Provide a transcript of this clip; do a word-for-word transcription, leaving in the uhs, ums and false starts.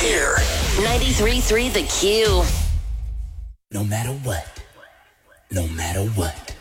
Here. ninety-three point three The Q. No matter what, no matter what,